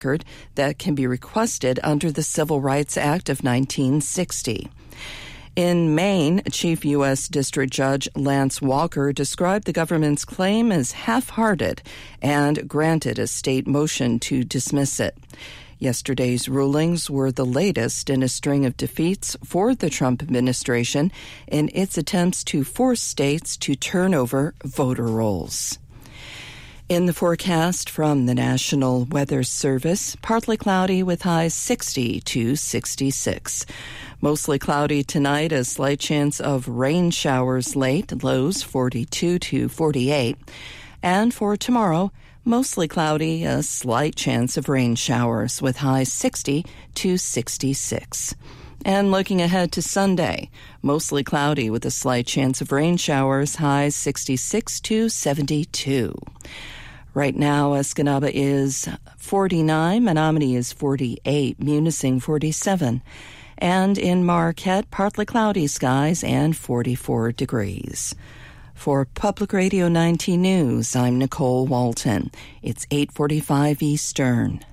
record that can be requested under the Civil Rights Act of 1960. In Maine, Chief U.S. District Judge Lance Walker described the government's claim as half-hearted and granted a state motion to dismiss it. Yesterday's rulings were the latest in a string of defeats for the Trump administration in its attempts to force states to turn over voter rolls. In the forecast from the National Weather Service, partly cloudy with highs 60 to 66. Mostly cloudy tonight, a slight chance of rain showers late, lows 42 to 48. And for tomorrow, mostly cloudy, a slight chance of rain showers with highs 60 to 66. And looking ahead to Sunday, mostly cloudy with a slight chance of rain showers, highs 66 to 72. Right now, Escanaba is 49, Menominee is 48, Munising 47, and in Marquette, partly cloudy skies and 44 degrees. For Public Radio 19 News, I'm Nicole Walton. It's 8:45 Eastern.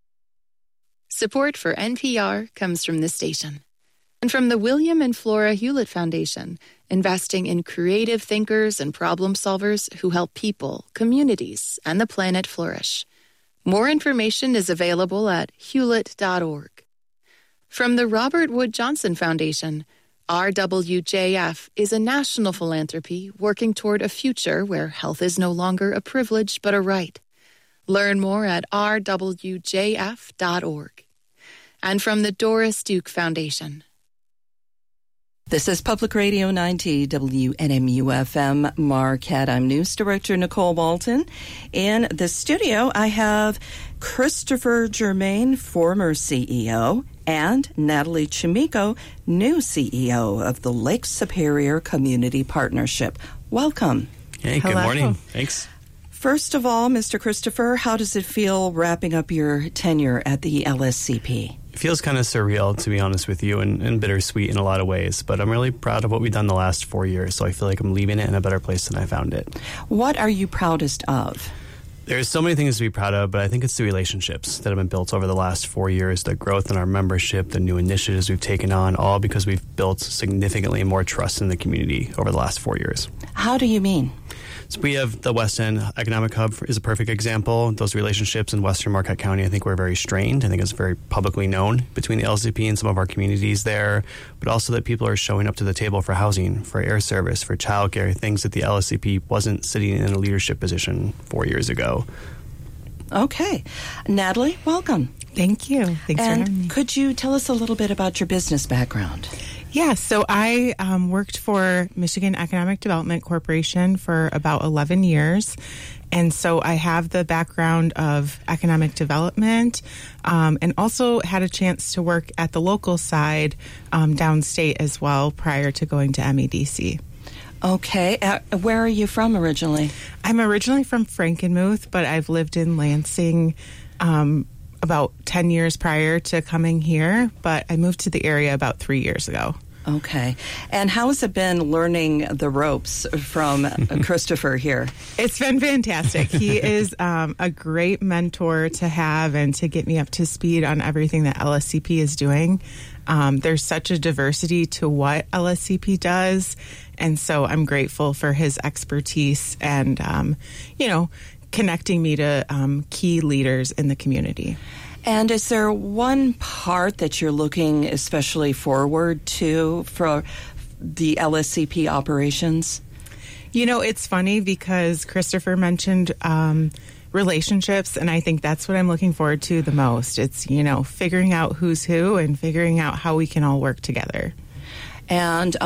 Support for NPR comes from this station and from the William and Flora Hewlett Foundation, investing in creative thinkers and problem solvers who help people, communities, and the planet flourish. More information is available at hewlett.org. From the Robert Wood Johnson Foundation, RWJF is a national philanthropy working toward a future where health is no longer a privilege but a right. Learn more at rwjf.org. And from the Doris Duke Foundation. This is Public Radio 90 WNMU-FM Marquette. I'm News Director Nicole Walton. In the studio, I have Christopher Germain, former CEO, and Natalie Chimico, new CEO of the Lake Superior Community Partnership. Welcome. Hey, good morning. Thanks. First of all, Mr. Christopher, how does it feel wrapping up your tenure at the LSCP? It feels kind of surreal, to be honest with you, and bittersweet in a lot of ways. But I'm really proud of what we've done the last 4 years, so I feel like I'm leaving it in a better place than I found it. What are you proudest of? There's so many things to be proud of, but I think it's the relationships that have been built over the last 4 years, the growth in our membership, the new initiatives we've taken on, all because we've built significantly more trust in the community over the last 4 years. How do you mean? So we have the West End Economic Hub is a perfect example. Those relationships in Western Marquette County, I think, were very strained. I think it's very publicly known between the LCP and some of our communities there, but also that people are showing up to the table for housing, for air service, for childcare, things that the LSCP wasn't sitting in a leadership position 4 years ago. Okay. Natalie, welcome. Thank you. Thanks for having me. Could you tell us a little bit about your business background? Yeah, so I worked for Michigan Economic Development Corporation for about 11 years. And so I have the background of economic development and also had a chance to work at the local side downstate as well prior to going to MEDC. Okay. Where are you from originally? I'm originally from Frankenmuth, but I've lived in Lansing about 10 years prior to coming here, but I moved to the area about 3 years ago. Okay. And how has it been learning the ropes from Christopher here? It's been fantastic. He is a great mentor to have and to get me up to speed on everything that LSCP is doing. There's such a diversity to what LSCP does, and so I'm grateful for his expertise and, connecting me to key leaders in the community. And is there one part that you're looking especially forward to for the LSCP operations? You know, it's funny because Christopher mentioned relationships, and I think that's what I'm looking forward to the most. It's, figuring out who's who and figuring out how we can all work together. And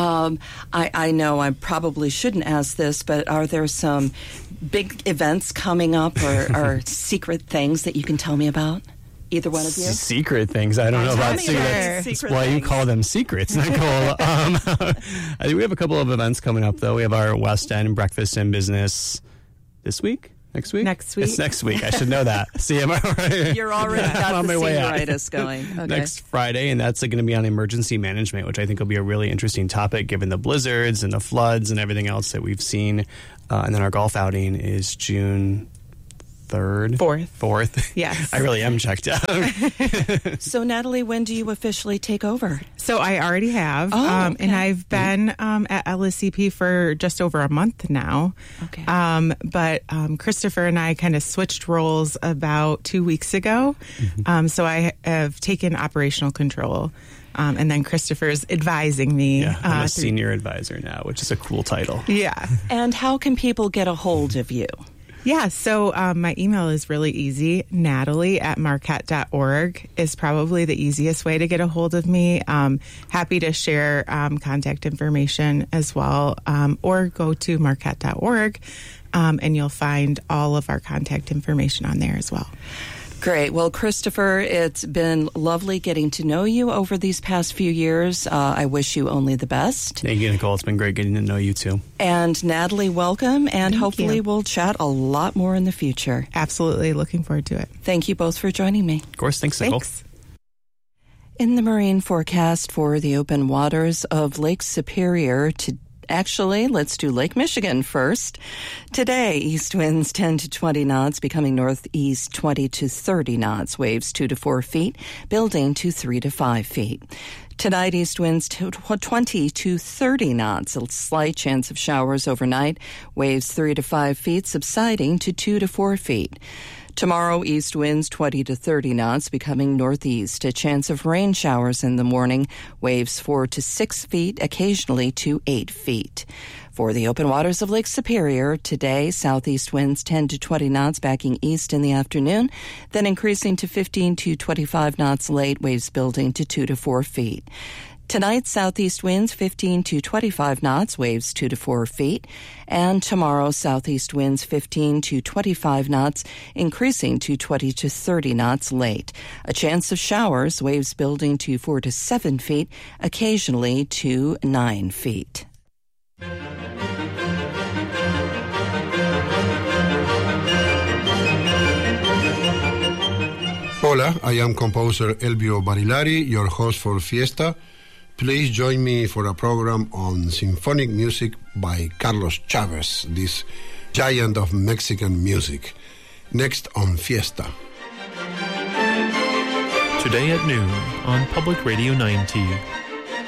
I know I probably shouldn't ask this, but are there some big events coming up or secret things that you can tell me about? Either one of you? Secret things. I don't know about secrets. That's why you call them secrets, Nicole. I think we have a couple of events coming up, though. We have our West End Breakfast and Business this week? Next week? Next week. It's next week. I should know that. See, am I right? You're already got the senioritis going. Okay. Next Friday, and that's going to be on emergency management, which I think will be a really interesting topic given the blizzards and the floods and everything else that we've seen. And then our golf outing is June 3rd? 4th? Yes. I really am checked out. So, Natalie, when do you officially take over? So I already have, okay. And I've been at LSCP for just over a month now. Okay. But Christopher and I kind of switched roles about 2 weeks ago. So I have taken operational control. And then Christopher's advising me. Yeah, I'm a senior advisor now, which is a cool title. Yeah. And how can people get a hold of you? Yeah, so my email is really easy. Natalie@marquette.org is probably the easiest way to get a hold of me. Happy to share contact information as well, or go to marquette.org, and you'll find all of our contact information on there as well. Great. Well, Christopher, it's been lovely getting to know you over these past few years. I wish you only the best. Thank you, Nicole. It's been great getting to know you, too. And Natalie, welcome. And hopefully we'll chat a lot more in the future. Absolutely. Looking forward to it. Thank you both for joining me. Of course. Thanks, Nicole. Thanks. In the marine forecast for the open waters of Lake Superior Actually, let's do Lake Michigan first. Today, east winds 10 to 20 knots, becoming northeast 20 to 30 knots. Waves 2 to 4 feet, building to 3 to 5 feet. Tonight, east winds 20 to 30 knots. A slight chance of showers overnight. Waves 3 to 5 feet, subsiding to 2 to 4 feet. Tomorrow, east winds 20 to 30 knots, becoming northeast. A chance of rain showers in the morning. Waves 4 to 6 feet, occasionally to 8 feet. For the open waters of Lake Superior, today, southeast winds 10 to 20 knots, backing east in the afternoon, then increasing to 15 to 25 knots late, waves building to 2 to 4 feet. Tonight, southeast winds 15 to 25 knots, waves 2 to 4 feet. And tomorrow, southeast winds 15 to 25 knots, increasing to 20 to 30 knots late. A chance of showers, waves building to 4 to 7 feet, occasionally to 9 feet. Hola, I am composer Elvio Barilari, your host for Fiesta. Please join me for a program on symphonic music by Carlos Chavez, this giant of Mexican music. Next on Fiesta. Today at noon on Public Radio 90.